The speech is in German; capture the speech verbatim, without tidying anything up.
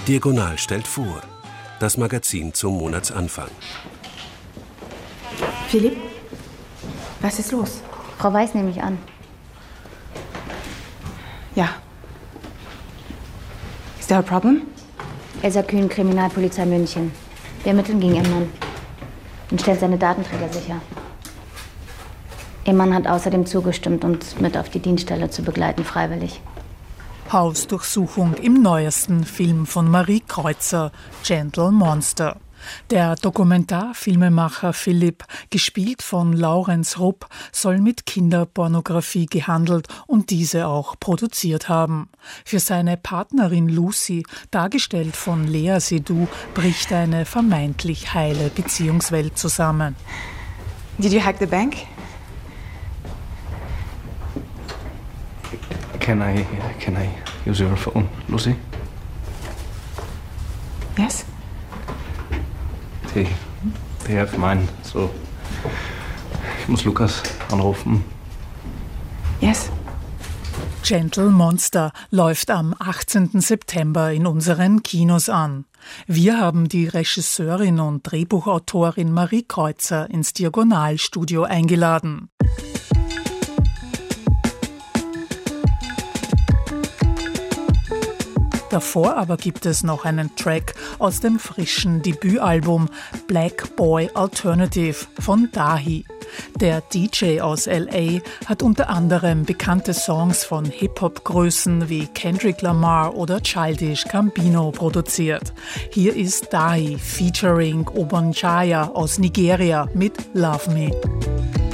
Diagonal stellt vor, das Magazin zum Monatsanfang. Philipp, was ist los? Frau Weiß nehme ich an. Ja. Is there a problem? Elsa Kühn, Kriminalpolizei München. Wir ermitteln gegen ihren Mann und stellen seine Datenträger sicher. Ihr Mann hat außerdem zugestimmt, uns mit auf die Dienststelle zu begleiten, freiwillig. Hausdurchsuchung im neuesten Film von Marie Kreuzer, Gentle Monster. Der Dokumentarfilmemacher Philipp, gespielt von Laurenz Rupp, soll mit Kinderpornografie gehandelt und diese auch produziert haben. Für seine Partnerin Lucy, dargestellt von Lea Seydoux, bricht eine vermeintlich heile Beziehungswelt zusammen. Did you hack the bank? Can I, can I use your phone, Lucy? Yes? They, they have mine, so ich muss Lukas anrufen. Yes? Gentle Monster läuft am achtzehnten September in unseren Kinos an. Wir haben die Regisseurin und Drehbuchautorin Marie Kreuzer ins Diagonalstudio eingeladen. Davor aber gibt es noch einen Track aus dem frischen Debütalbum Black Boy Alternative von Dahi. Der D J aus L A hat unter anderem bekannte Songs von Hip-Hop-Größen wie Kendrick Lamar oder Childish Gambino produziert. Hier ist Dahi featuring Obonjaya aus Nigeria mit Love Me.